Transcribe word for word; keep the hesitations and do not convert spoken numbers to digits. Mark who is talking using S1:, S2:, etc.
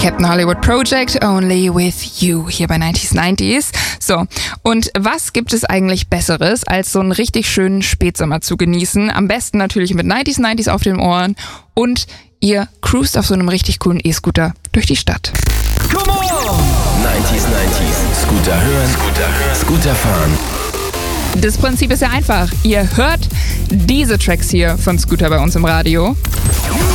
S1: Captain Hollywood Project, Only With You, hier bei neunzig neunzig. So, und was gibt es eigentlich Besseres, als so einen richtig schönen Spätsommer zu genießen? Am besten natürlich mit neunzig neunzig auf den Ohren und ihr cruist auf so einem richtig coolen E-Scooter durch die Stadt.
S2: Come on!
S3: neunzig neunzig. Scooter hören, Scooter hören, Scooter fahren.
S1: Das Prinzip ist ja einfach. Ihr hört diese Tracks hier von Scooter bei uns im Radio.